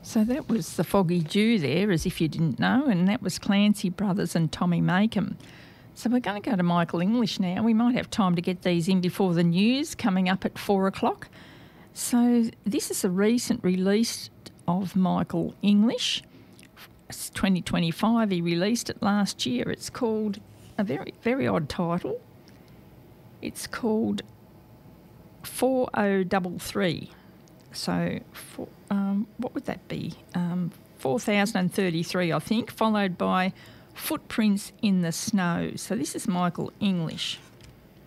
So that was The Foggy Dew there, as if you didn't know, and that was Clancy Brothers and Tommy Makem. So we're going to go to Michael English now. We might have time to get these in before the news coming up at 4 o'clock. So this is a recent release of Michael English. It's 2025. He released it last year. It's called a very, very odd title. It's called 4033. So what would that be? 4033, I think, followed by Footprints in the Snow. So this is Michael English.